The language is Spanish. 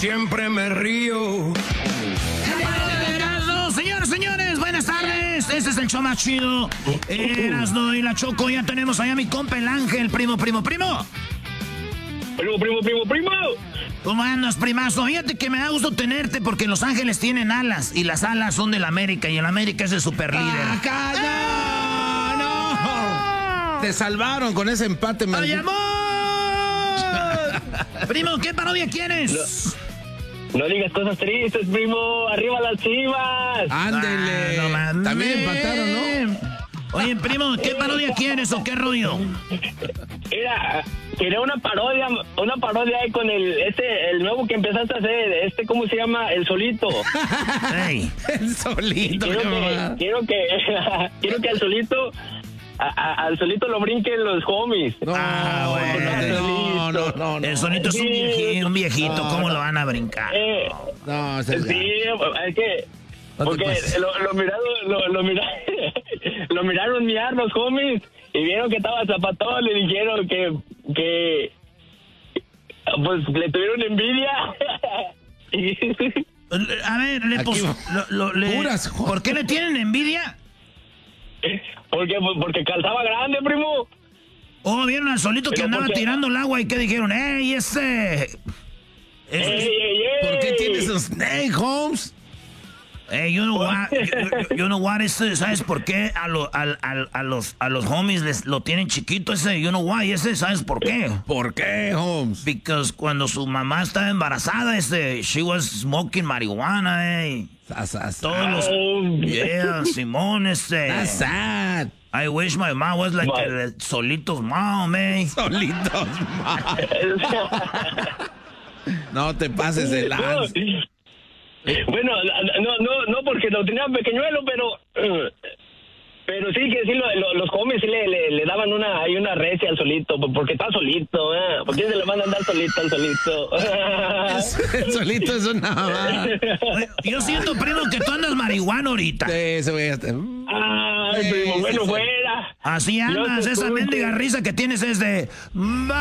siempre me río. Señores, señores, buenas tardes. Este es el show más chido. Erasno y la Choco. Ya tenemos allá a mi compa el Ángel. Primo. Primo. ¿Cómo andas, primazo? Fíjate que me da gusto tenerte porque Los Ángeles tienen alas y las alas son del América y el América es el super líder. ¡No! Te salvaron con ese empate, man. ¡Ay, amor! Primo, ¿qué parodia quieres? No digas cosas tristes, primo. ¡Arriba las Chivas! ¡Ándele! También empataron, ¿no? Oye, primo, ¿qué parodia quieres o qué rollo? Mira, quería una parodia ahí con el nuevo que empezaste a hacer, ¿cómo se llama? El Solito. Hey. El Solito. Quiero que al Solito, al Solito lo brinquen los homies. No, no. El Solito es un viejito, ¿cómo lo van a brincar? No, sí, es que... Porque lo miraron miar los homies y vieron que estaba zapatón, le dijeron que pues le tuvieron envidia. A ver, ¿por qué le tienen envidia? Porque calzaba grande, primo. Oh, vieron al Solito que andaba tirando el agua y que dijeron, ¡ey, ese! ¿Por qué tienes un snake, Holmes? You know what, ¿sabes por qué a los homies les lo tienen chiquito ese? You know why, ¿sabes por qué? ¿Por qué, Holmes? Because cuando su mamá estaba embarazada, she was smoking marihuana, Todos los... Yeah, Simón, That's sad. I wish my mom was like Solito's mom, Solitos mom. No te pases de lanza. Bueno, no porque lo tenía pequeñuelo, pero sí que sí los homies sí le daban una recia al Solito, porque está solito, ¿por qué se le van a andar solito al Solito? El Solito es una... Yo siento, primo, que tú andas marihuana ahorita. Sí, se ve. Ay, primo, bueno, fuera. Así andas, esa mendiga risa que tienes es de...